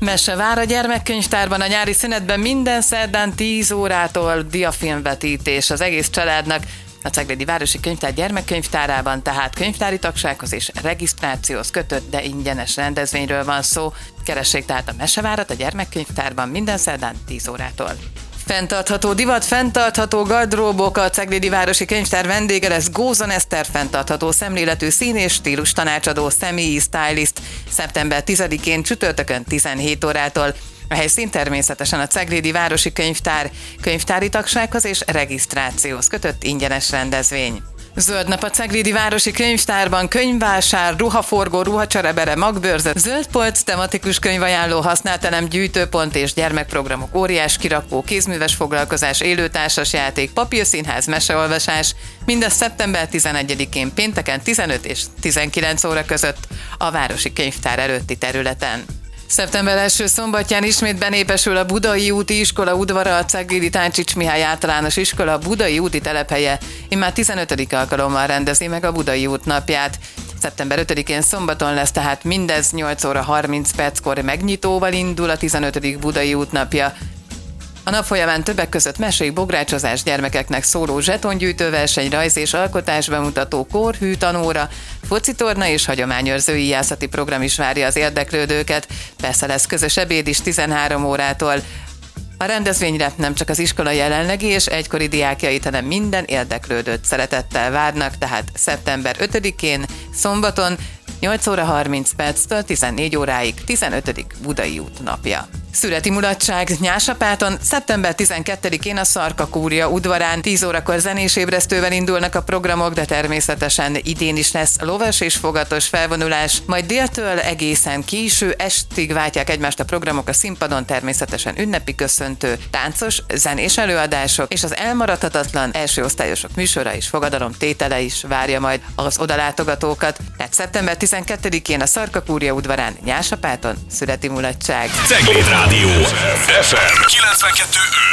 Mese vár a gyermekkönyvtárban a nyári szünetben minden szerdán 10 órától diafilmvetítés az egész családnak. A Ceglédi Városi Könyvtár gyermekkönyvtárában tehát könyvtári tagsághoz és regisztrációhoz kötött, de ingyenes rendezvényről van szó. Keressék tehát a Mesevárat a gyermekkönyvtárban minden szerdán 10 órától. Fenntartható divat, fenntartható gardróbok, a Ceglédi Városi Könyvtár vendége lesz Gózon Eszter, fenntartható szemléletű szín és stílus tanácsadó, személyi stylist, szeptember 10-én csütörtökön 17 órától. A helyszín természetesen a Ceglédi Városi Könyvtár, könyvtári tagsághoz és regisztrációhoz kötött ingyenes rendezvény. Zöld nap a Ceglédi Városi Könyvtárban, könyvvásár, ruhaforgó, ruhacserebere, magbőrzet, zöld polc, tematikus könyvajánló, használtelem, gyűjtőpont és gyermekprogramok, óriás kirakó, kézműves foglalkozás, élőtársas játék, papírszínház, meseolvasás, mindez szeptember 11-én pénteken 15 és 19 óra között a Városi Könyvtár előtti területen. Szeptember első szombatján ismét benépesül a Budai úti iskola udvara, a Ceglédi Táncsics Mihály általános iskola Budai úti telephelye immár 15. alkalommal rendezi meg a Budai út napját. Szeptember 5-én szombaton lesz tehát mindez 8 óra 30 perckor megnyitóval indul a 15. Budai út napja. A nap folyamán többek között mesék, bográcsozás, gyermekeknek szóló zsetongyűjtőverseny, rajz és alkotás bemutató, kórhű tanóra, focitorna és hagyományőrző íjászati program is várja az érdeklődőket. Persze lesz közös ebéd is 13 órától. A rendezvényre nem csak az iskola jelenlegi és egykori diákjait, hanem minden érdeklődőt szeretettel várnak, tehát szeptember 5-én, szombaton 8 óra 30 perctől 14 óráig 15. Budai út napja. Születi mulatság Nyásapáton, szeptember 12-én a Szarka-kúria udvarán 10 órakor zenés ébresztővel indulnak a programok, de természetesen idén is lesz lovas és fogatos felvonulás, majd déltől egészen késő estig váltják egymást a programok a színpadon, természetesen ünnepi köszöntő, táncos, zenés előadások és az elmaradhatatlan elsőosztályosok műsora és fogadalomtétele is várja majd az odalátogatókat. Tehát szeptember 12-én a Szarka-kúria udvarán Nyásapáton születi mulatság. Cegléd Rádió FM 92.5.